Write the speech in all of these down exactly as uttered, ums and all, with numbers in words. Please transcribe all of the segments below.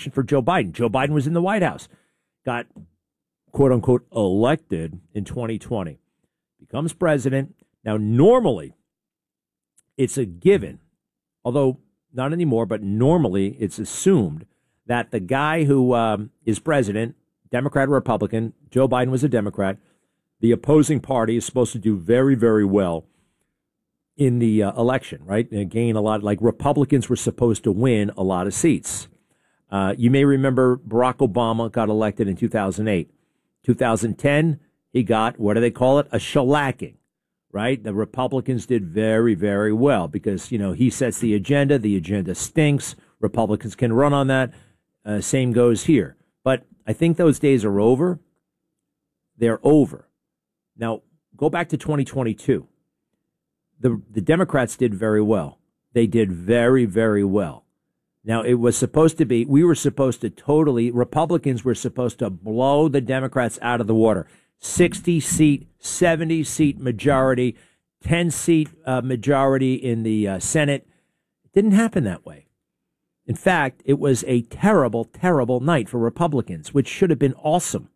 election for Joe Biden. Joe Biden was in the White House, got, quote unquote, elected in twenty twenty, becomes president. Now, normally, it's a given, although not anymore, but normally it's assumed that the guy who um, is president, Democrat or Republican, Joe Biden was a Democrat, the opposing party is supposed to do very, very well in the uh, election, right? And gain a lot, like Republicans were supposed to win a lot of seats. Uh, you may remember Barack Obama got elected in two thousand eight. two thousand ten, he got, what do they call it? A shellacking, right? The Republicans did very, very well because, you know, he sets the agenda. The agenda stinks. Republicans can run on that. Uh, same goes here. But I think those days are over. They're over. Now, go back to twenty twenty-two. The, the Democrats did very well. They did very, very well. Now, it was supposed to be, we were supposed to totally, Republicans were supposed to blow the Democrats out of the water. sixty seat, seventy seat majority, ten seat uh, majority in the uh, Senate. It didn't happen that way. In fact, it was a terrible, terrible night for Republicans, which should have been awesome.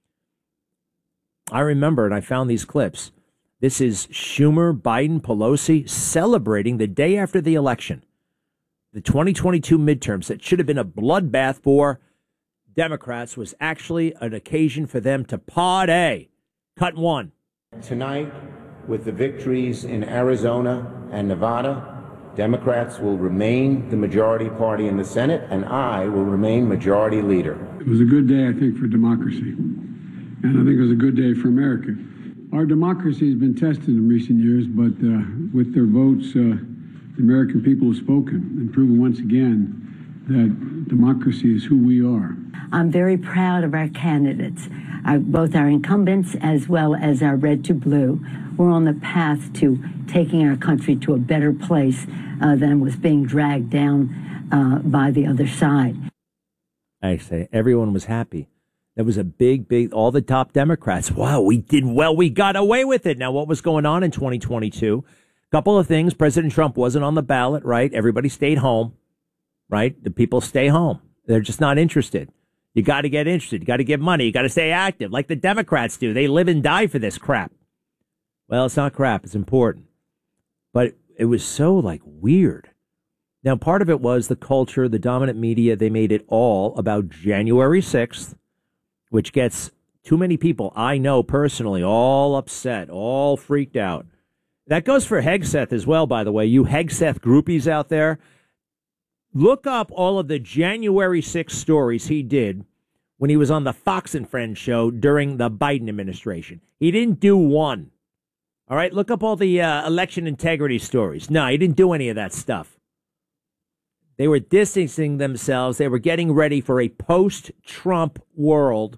I remember, and I found these clips. This is Schumer, Biden, Pelosi celebrating the day after the election, the twenty twenty-two midterms that should have been a bloodbath for Democrats was actually an occasion for them to party. Cut one. Tonight, with the victories in Arizona and Nevada, Democrats will remain the majority party in the Senate, and I will remain majority leader. It was a good day, I think, for democracy, and I think it was a good day for America. Our democracy has been tested in recent years, but uh, with their votes, uh, the American people have spoken and proven once again that democracy is who we are. I'm very proud of our candidates, our, both our incumbents as well as our red to blue. We're on the path to taking our country to a better place uh, than was being dragged down uh, by the other side. I say everyone was happy. That was a big, big, all the top Democrats. Wow, we did well. We got away with it. Now, what was going on in twenty twenty-two? A couple of things. President Trump wasn't on the ballot, right? Everybody stayed home, right? The people stay home. They're just not interested. You got to get interested. You got to give money. You got to stay active like the Democrats do. They live and die for this crap. Well, it's not crap. It's important. But it was so like weird. Now, part of it was the culture, the dominant media. They made it all about January sixth, which gets too many people I know personally all upset, all freaked out. That goes for Hegseth as well, by the way. You Hegseth groupies out there, look up all of the January sixth stories he did when he was on the Fox and Friends show during the Biden administration. He didn't do one. All right, look up all the uh, election integrity stories. No, he didn't do any of that stuff. They were distancing themselves. They were getting ready for a post-Trump world.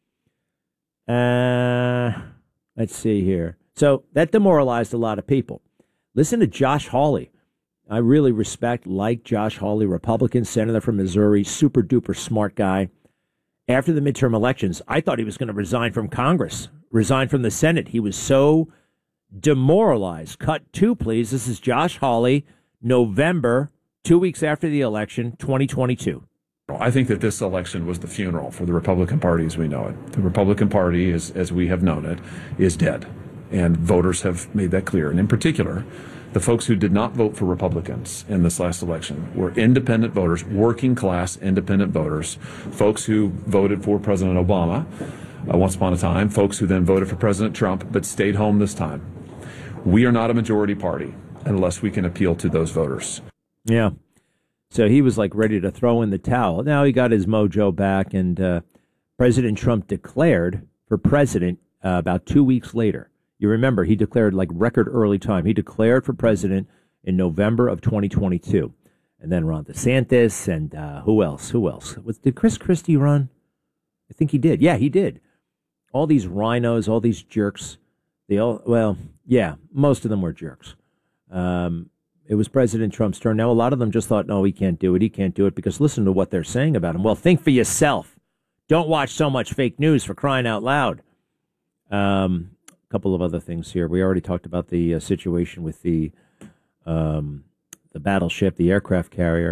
Uh, let's see here. So that demoralized a lot of people. Listen to Josh Hawley. I really respect, like Josh Hawley, Republican senator from Missouri, super duper smart guy. After the midterm elections, I thought he was going to resign from Congress, resign from the Senate. He was so demoralized. Cut two, please. This is Josh Hawley, November, two weeks after the election, twenty twenty-two. I think that this election was the funeral for the Republican Party as we know it. The Republican Party, is, as we have known it, is dead. And voters have made that clear. And in particular, the folks who did not vote for Republicans in this last election were independent voters, working class independent voters, folks who voted for President Obama uh, once upon a time, folks who then voted for President Trump but stayed home this time. We are not a majority party unless we can appeal to those voters. Yeah. So he was like ready to throw in the towel. Now he got his mojo back, and uh, President Trump declared for president uh, about two weeks later. You remember, he declared like record early time. He declared for president in November of twenty twenty-two. And then Ron DeSantis and uh, who else? Who else? Was, did Chris Christie run? I think he did. Yeah, he did. All these rhinos, all these jerks. They all, well, yeah, most of them were jerks. Um, it was President Trump's turn. Now, a lot of them just thought, no, he can't do it. He can't do it because listen to what they're saying about him. Well, think for yourself. Don't watch so much fake news, for crying out loud. Um, a couple of other things here. We already talked about the uh, situation with the um, the battleship, the aircraft carrier.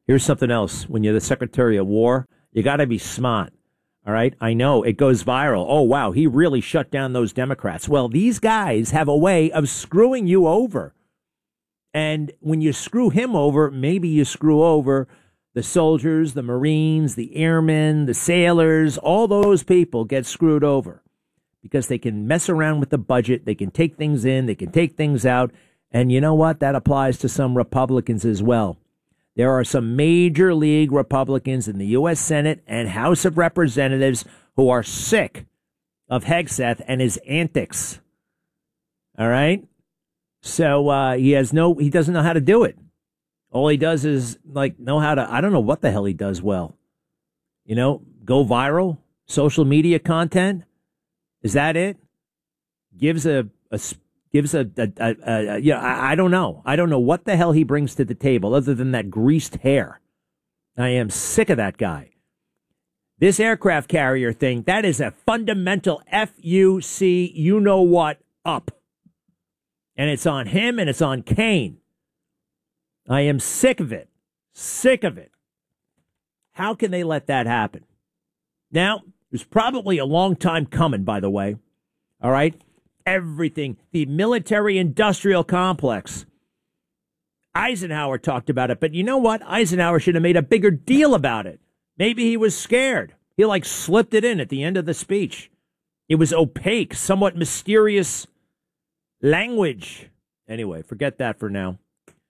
Here's something else. When you're the Secretary of War, you got to be smart. All right. I know it goes viral. Oh, wow. He really shut down those Democrats. Well, these guys have a way of screwing you over. And when you screw him over, maybe you screw over the soldiers, the Marines, the airmen, the sailors. All those people get screwed over because they can mess around with the budget. They can take things in. They can take things out. And you know what? That applies to some Republicans as well. There are some major league Republicans in the U S Senate and House of Representatives who are sick of Hegseth and his antics. All right? So uh, he has no, he doesn't know how to do it. All he does is like know how to, I don't know what the hell he does well. You know, go viral, social media content. Is that it? Gives a, a Gives a, a, a, a, a yeah, I, I don't know. I don't know what the hell he brings to the table other than that greased hair. I am sick of that guy. This aircraft carrier thing, that is a fundamental F U C, you know what, up. And it's on him and it's on Kane. I am sick of it. Sick of it. How can they let that happen? Now, it was probably a long time coming, by the way. All right? Everything, the military-industrial complex. Eisenhower talked about it, but you know what? Eisenhower should have made a bigger deal about it. Maybe he was scared. He, like, slipped it in at the end of the speech. It was opaque, somewhat mysterious language. Anyway, forget that for now.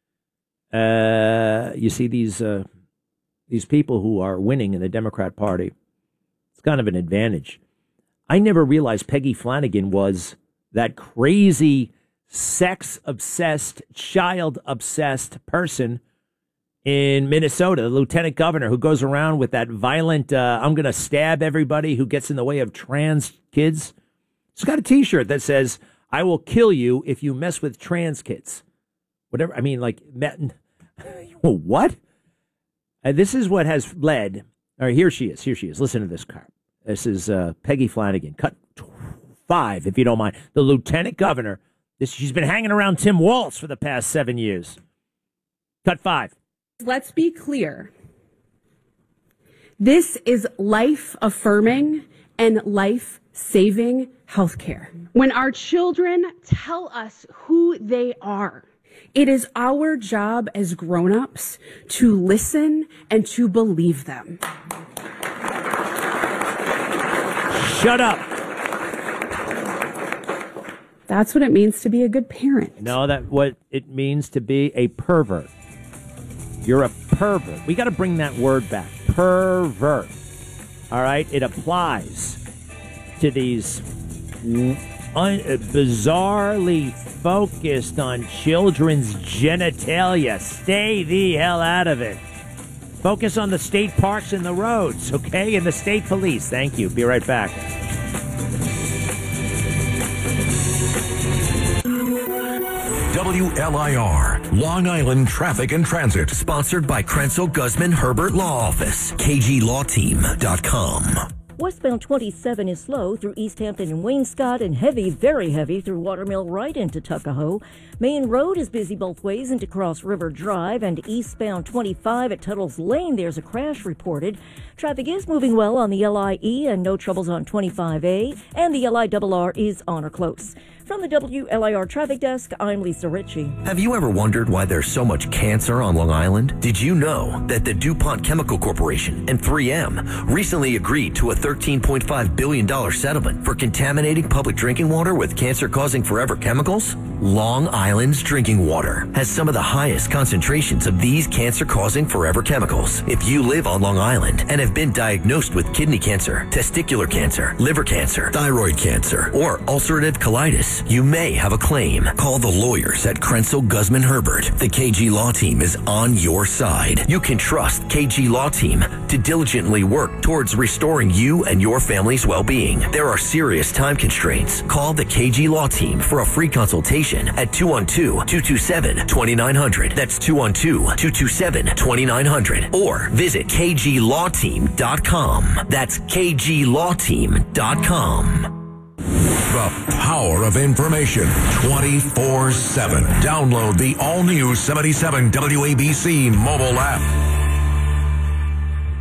Uh, you see these uh, these people who are winning in the Democrat Party. It's kind of an advantage. I never realized Peggy Flanagan was that crazy, sex-obsessed, child-obsessed person in Minnesota, the lieutenant governor who goes around with that violent, uh, I'm going to stab everybody who gets in the way of trans kids. She's got a T-shirt that says, I will kill you if you mess with trans kids. Whatever. I mean, like, what? And this is what has led. All right, here she is. Here she is. Listen to this crap. This is uh, Peggy Flanagan. Cut five, if you don't mind. The lieutenant governor. This, she's been hanging around Tim Walz for the past seven years. Cut five. Let's be clear. This is life-affirming and life-saving healthcare. When our children tell us who they are, it is our job as grown-ups to listen and to believe them. Shut up. That's what it means to be a good parent. No, that's what it means to be a pervert. You're a pervert. We got to bring that word back. Pervert. All right? It applies to these un- bizarrely focused on children's genitalia. Stay the hell out of it. Focus on the state parks and the roads, okay? And the state police. Thank you. Be right back. W L I R, Long Island Traffic and Transit. Sponsored by Krenzel Guzman Herbert Law Office. K G Law Team dot com. Westbound twenty-seven is slow through East Hampton and Wainscott, and heavy, very heavy through Watermill right into Tuckahoe. Main Road is busy both ways into Cross River Drive, and eastbound twenty-five at Tuttle's Lane, there's a crash reported. Traffic is moving well on the L I E and no troubles on twenty-five A, and the L I R R is on or close. From the W L I R Traffic Desk, I'm Lisa Ritchie. Have you ever wondered why there's so much cancer on Long Island? Did you know that the DuPont Chemical Corporation and three M recently agreed to a thirteen point five billion dollars settlement for contaminating public drinking water with cancer-causing forever chemicals? Long Island's drinking water has some of the highest concentrations of these cancer-causing forever chemicals. If you live on Long Island and have been diagnosed with kidney cancer, testicular cancer, liver cancer, thyroid cancer, or ulcerative colitis, you may have a claim. Call the lawyers at Krenzel Guzman Herbert. The K G Law Team is on your side. You can trust K G Law Team to diligently work towards restoring you and your family's well-being. There are serious time constraints. Call the K G Law Team for a free consultation at two one two, two two seven, two nine zero zero. That's two one two, two two seven, two nine zero zero. Or visit K G Law Team dot com. That's K G Law Team dot com. The power of information twenty-four seven. Download the all-new seventy-seven W A B C mobile app.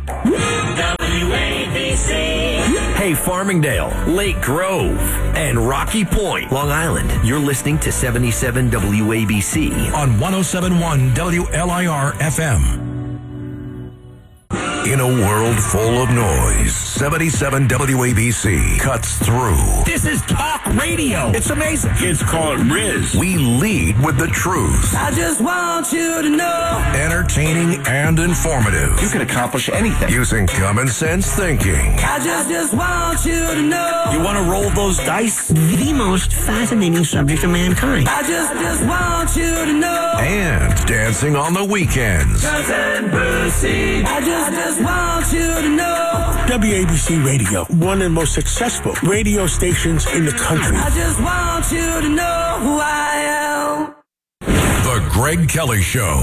W A B C. Hey, Farmingdale, Lake Grove, and Rocky Point, Long Island. You're listening to seventy-seven W A B C on one oh seven point one W L I R F M. In a world full of noise, seventy-seven W A B C cuts through. This is talk radio. It's amazing. It's called Riz. We lead with the truth. I just want you to know. Entertaining and informative. You can accomplish anything. Using common sense thinking. I just, just want you to know. You want to roll those dice? The most fascinating subject of mankind. I just, just want you to know. And dancing on the weekends. Guns and Brucey. I just, just want you to know. W A B C Radio, one of the most successful radio stations in the country. I just want you to know who I am. The Greg Kelly Show.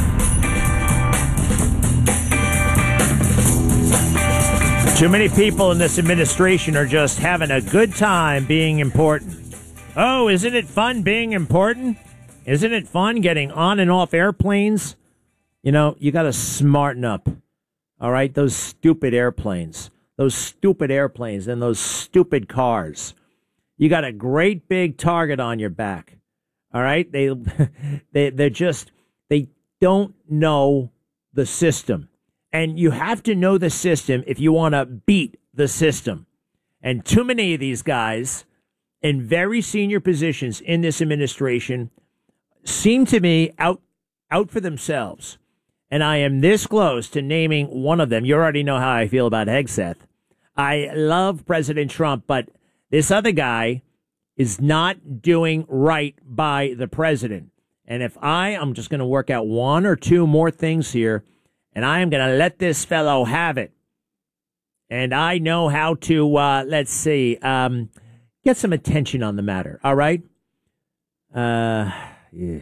Too many people in this administration are just having a good time being important. Oh, isn't it fun being important? Isn't it fun getting on and off airplanes? You know, you got to smarten up. All right, those stupid airplanes, those stupid airplanes and those stupid cars. You got a great big target on your back. All right, they, they, they're just, they don't know the system. And you have to know the system if you want to beat the system. And too many of these guys in very senior positions in this administration seem to me out, out for themselves. And I am this close to naming one of them. You already know how I feel about Hegseth. I love President Trump, but this other guy is not doing right by the president. And if I, I'm just going to work out one or two more things here, and I am going to let this fellow have it. And I know how to, uh, let's see, um, get some attention on the matter. All right? Uh, yeah.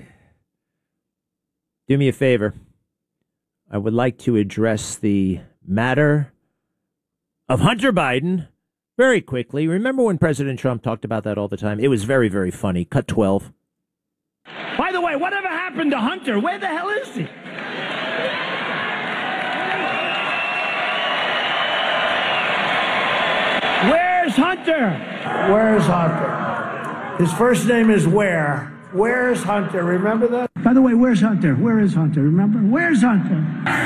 Do me a favor. I would like to address the matter of Hunter Biden very quickly. Remember when President Trump talked about that all the time? It was very, very funny. Cut twelve. By the way, whatever happened to Hunter? Where the hell is he? Where's Hunter? Where's Hunter? His first name is Where. Where's Hunter? Remember that? By the way, where's Hunter? Where is Hunter? Remember? Where's Hunter?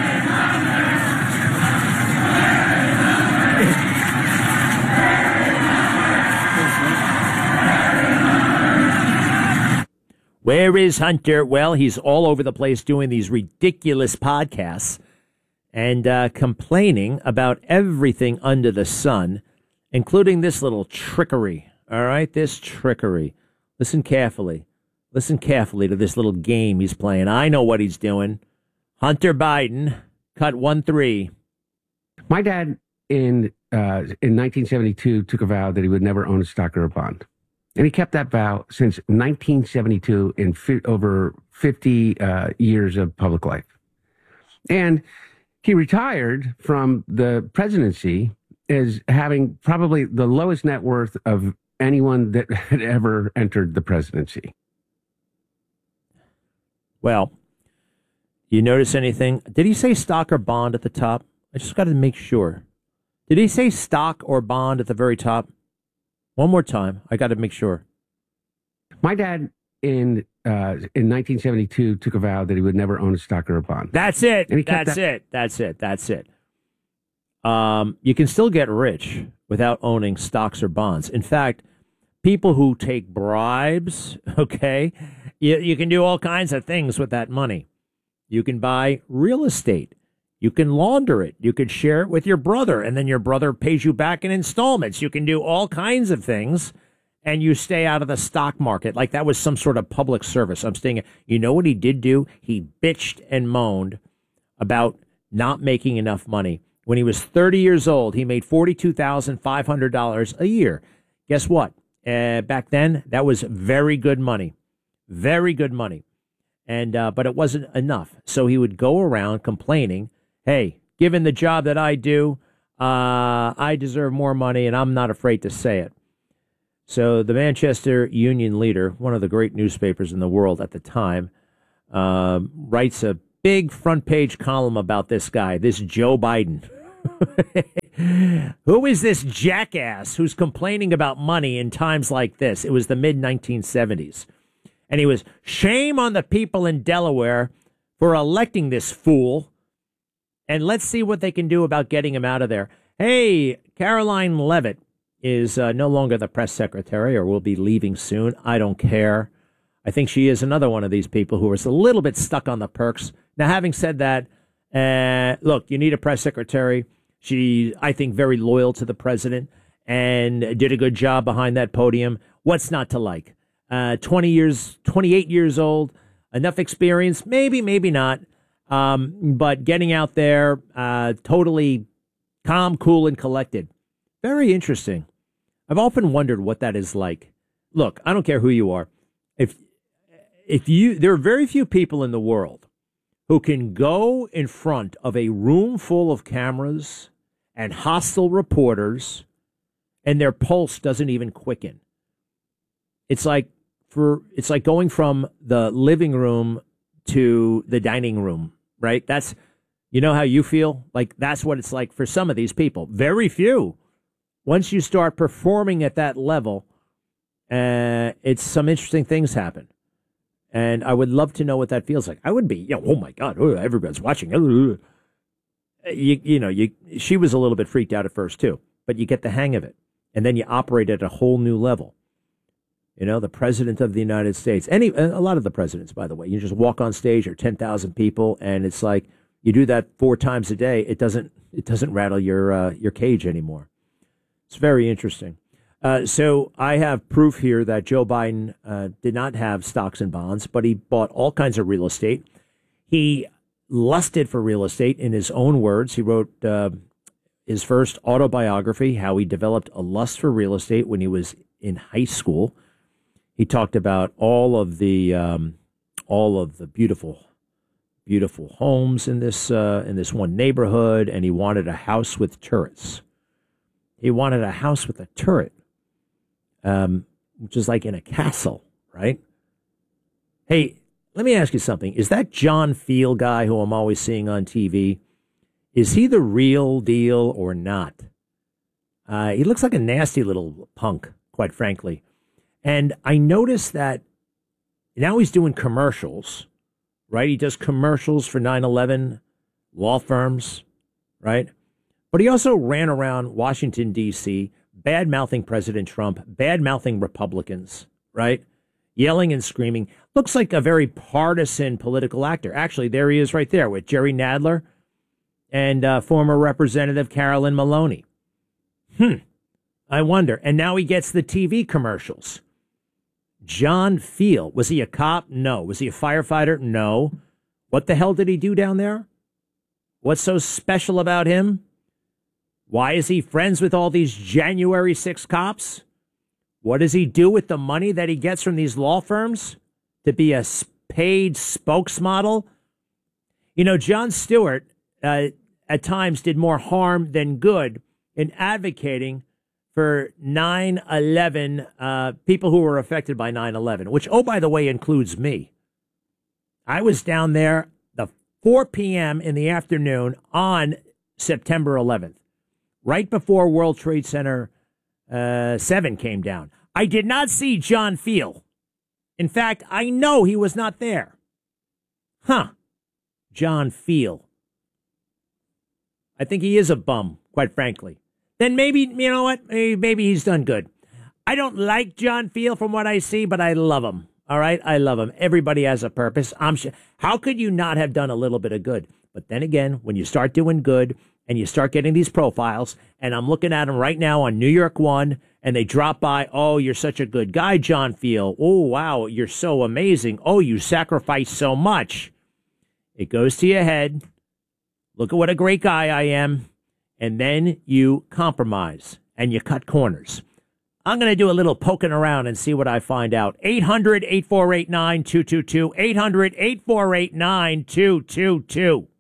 Where is Hunter? Well, he's all over the place doing these ridiculous podcasts and uh, complaining about everything under the sun, including this little trickery. All right, this trickery. Listen carefully. Listen carefully to this little game he's playing. I know what he's doing. Hunter Biden, cut one three. My dad in uh, in nineteen seventy-two took a vow that he would never own a stock or a bond. And he kept that vow since nineteen seventy-two in fi- over fifty uh, years of public life. And he retired from the presidency as having probably the lowest net worth of anyone that had ever entered the presidency. Well, you notice anything? Did he say stock or bond at the top? I just got to make sure. Did he say stock or bond at the very top? One more time. I got to make sure. My dad in uh, in nineteen seventy-two took a vow that he would never own a stock or a bond. That's it. that- That's it. That's it. That's it. Um, you can still get rich without owning stocks or bonds. In fact, people who take bribes, okay, you, you can do all kinds of things with that money. You can buy real estate. You can launder it. You can share it with your brother, and then your brother pays you back in installments. You can do all kinds of things, and you stay out of the stock market like that was some sort of public service. I'm saying, you know what he did do? He bitched and moaned about not making enough money. When he was thirty years old, he made forty-two thousand five hundred dollars a year. Guess what? Uh, back then, that was very good money. Very good money. And uh, but it wasn't enough. So he would go around complaining, hey, given the job that I do, uh, I deserve more money, and I'm not afraid to say it. So the Manchester Union Leader, one of the great newspapers in the world at the time, uh, writes a big front page column about this guy, this Joe Biden. Who is this jackass who's complaining about money in times like this? It was the mid nineteen seventies. And he was, shame on the people in Delaware for electing this fool. And let's see what they can do about getting him out of there. Hey, Caroline Leavitt is uh, no longer the press secretary or will be leaving soon. I don't care. I think she is another one of these people who is a little bit stuck on the perks. Now, having said that, uh, look, you need a press secretary. She, I think, very loyal to the president and did a good job behind that podium. What's not to like? Uh, twenty years, twenty-eight years old, enough experience, maybe, maybe not. Um, but getting out there, uh, totally calm, cool, and collected. Very interesting. I've often wondered what that is like. Look, I don't care who you are. If, if you, there are very few people in the world who can go in front of a room full of cameras and hostile reporters and their pulse doesn't even quicken. It's like for it's like going from the living room to the dining room, right? That's, you know how you feel? Like that's what it's like for some of these people. Very few. Once you start performing at that level, uh, it's some interesting things happen. And I would love to know what that feels like. I would be, you know, oh my God, oh, everybody's watching. You, you know, you, she was a little bit freaked out at first too, but you get the hang of it. And then you operate at a whole new level. You know, the president of the United States, any, a lot of the presidents, by the way, you just walk on stage or ten thousand people. And it's like you do that four times a day. It doesn't, it doesn't rattle your, uh, your cage anymore. It's very interesting. Uh, so I have proof here that Joe Biden uh, did not have stocks and bonds, but he bought all kinds of real estate. He lusted for real estate in his own words. He wrote uh, his first autobiography, how he developed a lust for real estate when he was in high school. He talked about all of the um, all of the beautiful, beautiful homes in this uh, in this one neighborhood, and he wanted a house with turrets. He wanted a house with a turret. Um, which is like in a castle, right? Hey, let me ask you something. Is that John Field guy who I'm always seeing on T V, is he the real deal or not? Uh, he looks like a nasty little punk, quite frankly. And I noticed that now he's doing commercials, right? He does commercials for nine eleven law firms, right? But he also ran around Washington, D C, bad-mouthing President Trump, bad-mouthing Republicans, right? Yelling and screaming. Looks like a very partisan political actor. Actually, there he is right there with Jerry Nadler and uh, former Representative Carolyn Maloney. Hmm. I wonder. And now he gets the T V commercials. John Field. Was he a cop? No. Was he a firefighter? No. What the hell did he do down there? What's so special about him? Why is he friends with all these January sixth cops? What does he do with the money that he gets from these law firms to be a paid spokesmodel? You know, Jon Stewart uh, at times did more harm than good in advocating for nine eleven, uh, people who were affected by nine eleven, which, oh, by the way, includes me. I was down there the four p.m. in the afternoon on September eleventh. Right before World Trade Center uh, seven came down. I did not see John Field. In fact, I know he was not there. Huh. John Field. I think he is a bum, quite frankly. Then maybe, you know what? Maybe, maybe he's done good. I don't like John Field from what I see, but I love him. All right? I love him. Everybody has a purpose. I'm sure. How could you not have done a little bit of good? But then again, when you start doing good, and you start getting these profiles, and I'm looking at them right now on New York One, and they drop by, oh, you're such a good guy, John Field. Oh, wow, you're so amazing. Oh, you sacrifice so much. It goes to your head. Look at what a great guy I am. And then you compromise, and you cut corners. I'm going to do a little poking around and see what I find out. eight hundred, eight four eight, nine two two two. eight hundred, eight four eight, nine two two two.